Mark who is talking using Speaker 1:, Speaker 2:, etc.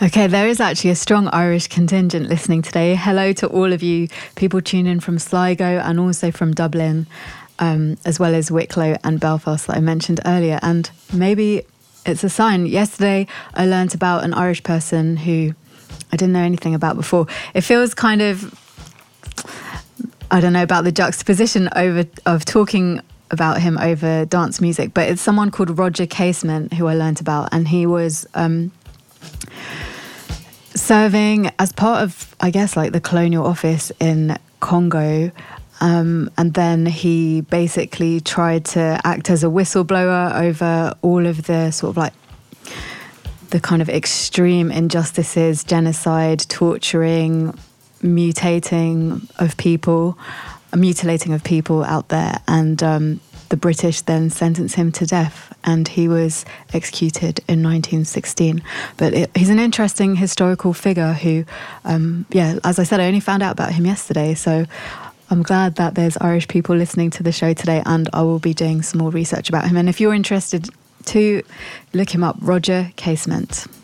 Speaker 1: Okay, there is actually a strong Irish contingent listening today. Hello to all of you people tuning in from Sligo and also from Dublin, as well as Wicklow and Belfast that I mentioned earlier. And maybe it's a sign. Yesterday, I learnt about an Irish person who I didn't know anything about before. It feels kind of, I don't know about the juxtaposition of talking about him over dance music, but it's someone called Roger Casement who I learnt about, and he was serving as part of, I guess, like the colonial office in Congo. And then he basically tried to act as a whistleblower over all of the sort of like the kind of extreme injustices, genocide, torturing, mutilating of people out there. And the British then sentenced him to death, and he was executed in 1916. But he's an interesting historical figure who, as I said, I only found out about him yesterday. So I'm glad that there's Irish people listening to the show today, and I will be doing some more research about him. And if you're interested to look him up, Roger Casement.